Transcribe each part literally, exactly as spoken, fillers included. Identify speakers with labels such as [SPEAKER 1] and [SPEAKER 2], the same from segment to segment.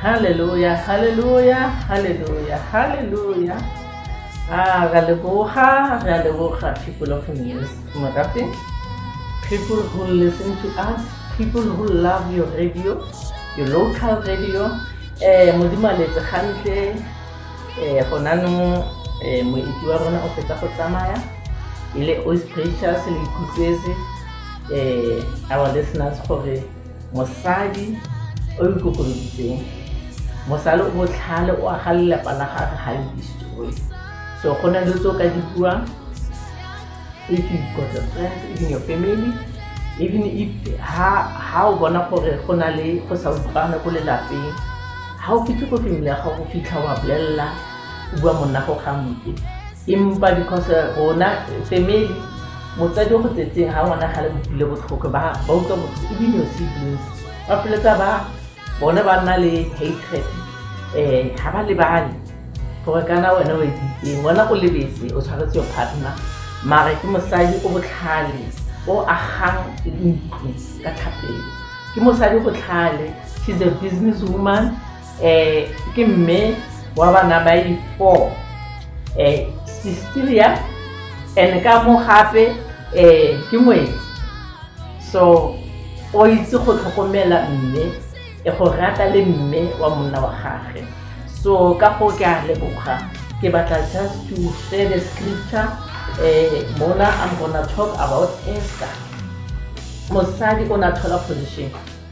[SPEAKER 1] Hallelujah, hallelujah, hallelujah, hallelujah. Ah, Galebuha, Galebuha, people of news. Marathi, people who listen to us, people who love your radio, your local radio. Eh, modima le tsantle eh gonano eh moiti wa rona o fetsa go tsamaya ile o precious le ikutlwetse eh our listeners gore mosadi o ikutlwitseng mosalo o tlhale o agalla pala ga ga history so gona le tso ka dibua if you got a friend even your family even if ha ha o bona gore gona le go sa utlwana go le lapeng ha o fitse go family ya gago fitlha wa blella o bua monna go gampe impa because rona family motsadi go tsetseng ha ngwana ga le bopile botlhoko ba ba utlwa motho even your siblings ba pletsa ba bona ba nna le hatred eh ha ba le bale gore kana wena o etseng ngwana go lebetse o tshwaretse your partner mara ke mosadi o botlhale o agang intlo ka thapelo ke mosadi go tlhale she's a business woman eh ke mme wa bana ba i four eh Cecilia and ka mo gape eh ke ngwetsi so o itse go tlhokomela mme e go rata le mme wa monna wa gagwe so ka go ke a leboga ke batla just to share the scripture eh mona I'm gonna talk about Esther mosadi o na thola position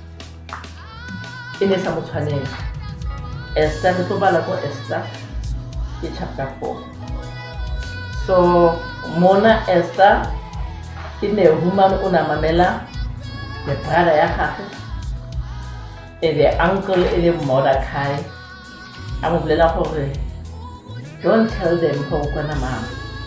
[SPEAKER 1] ene sa motshwanela Esther le tobala ko Esther ke chapter four so mona Esther ine woman ona mamela the brother ya gagwe and the uncle and the Mordecai amoblela gore don't tell them go kwana mama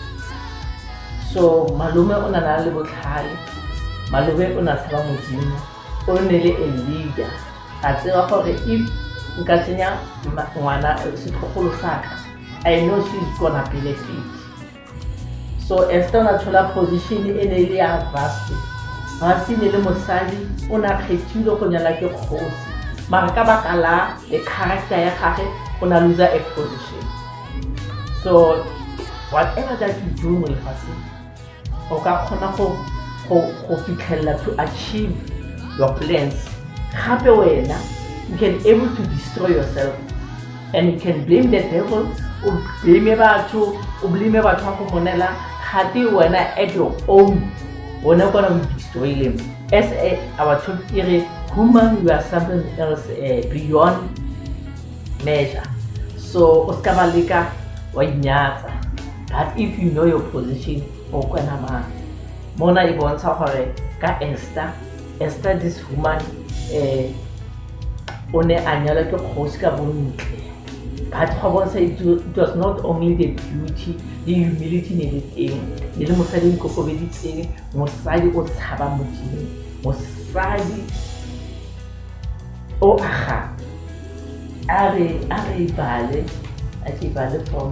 [SPEAKER 1] so malume ona na le botlhale malume ona tsaba modimo o ne le a leader a tseba gore if nka tsenya ngwana setlhogolo saka I know she's gonna benefit so Esther na thola position e ne le ya vast vast ne le mosadi o na kgethile go nyala ke kgosi mara ka baka la le character ya gagwe o na lose a position so whatever that you do mo lefatsheng o ka kgona go go fitlhella to achieve your plans gape wena you can able to destroy yourself and you can blame the devil or blame batho o blame batho go monela gate wena at your own wona gonna destroy them as a our talk ire human you are something else uh, beyond measure so oskabalika wa inyatsa but if you know your position o kwana ma mona e bontsha gore ka Esther Esther this woman eh one anyala ke kgosi ka bontle but go bontsha it was not only the beauty the humility ne le teng le mosadi go go beditseng mosadi o tshaba modimo mosadi o aga are are bale ati bale from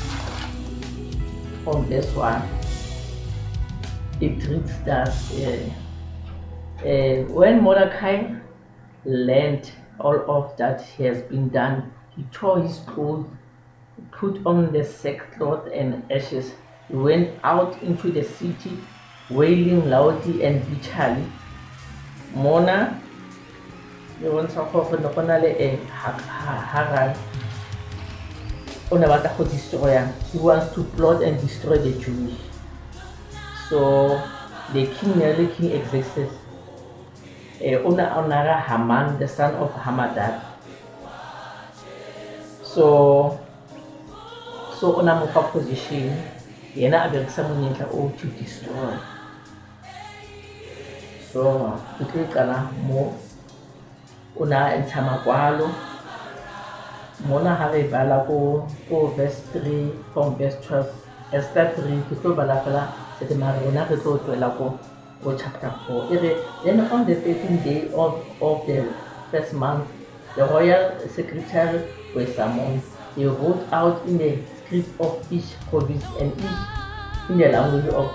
[SPEAKER 1] from this one it reads that uh, uh, when Mordecai learned all of that has been done, he tore his clothes, put on the sackcloth and ashes. He went out into the city, wailing loudly and bitterly. Mona, you want to go for the Conale and Haran. Onabata for destroyer. He wants to plot and destroy the Jews. So the king, nearly king existed. Una onara Haman, the son of Hamadad. So, so ona muka position, yena abirisa munyenta o to destroy. So, ikikana mo, una entama kwalo, mona have bala ko ko verse three from verse twelve. Esther three, kito bala pala, sete marina kito twela ko. Or chapter four. Then on the thirteenth day of, of the first month, the royal secretary was summoned. He wrote out in the script of each province and each in the language of